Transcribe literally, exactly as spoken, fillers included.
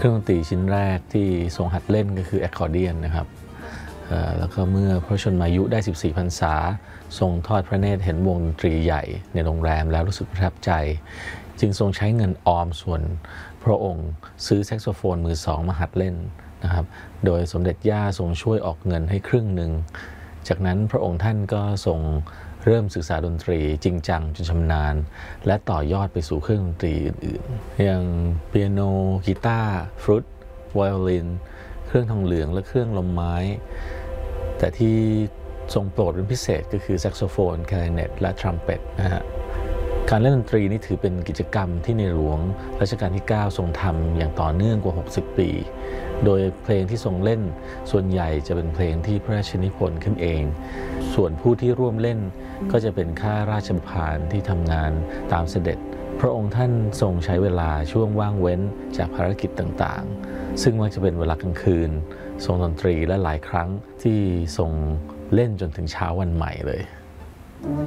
รื่องดนตรีชิ้นแรกที่ทรงหัดเล่นก็คือแอคคอร์เดียนนะครับแล้วก็เมื่อพระชนมายุได้สิบสี่พรรษาทรงทอดพระเนตรเห็นวงดนตรีใหญ่ในโรงแรมแล้วรู้สึกประทับใจจึงทรงใช้เงินออมส่วนพระองค์ซื้อแซกโซโฟนมือสองมาหัดเล่นนะครับโดยสมเด็จย่าทรงช่วยออกเงินให้ครึ่งหนึ่งจากนั้นพระองค์ท่านก็ทรงเริ่มศึกษาดนตรีจริงจังจนชำนาญและต่อยอดไปสู่เครื่องดนตรีอื่นๆอย่างเปียโนกีตาร์ฟลุตไวโอลินเครื่องทองเหลืองและเครื่องลมไม้แต่ที่ทรงโปรดเป็นพิเศษก็คือแซกโซโฟนคลาริเนตและทรัมเป็ตนะฮะการเล่นดนตรีนี่ถือเป็นกิจกรรมที่ในหลวงรัชกาลที่เก้าทรงทำอย่างต่อเนื่องกว่าหกสิบปีโดยเพลงที่ทรงเล่นส่วนใหญ่จะเป็นเพลงที่พระราชนิพนธ์ขึ้นเองส่วนผู้ที่ร่วมเล่นก็จะเป็นข้าราชบำาลที่ทำงานตามเสด็จพระองค์ท่านทรงใช้เวลาช่วงว่างเว้นจากภารกิจต่างๆซึ่งมักจะเป็นเวลากลางคืนทรงดนตรีและหลายครั้งที่ทรงเล่นจนถึงเช้าวันใหม่เลย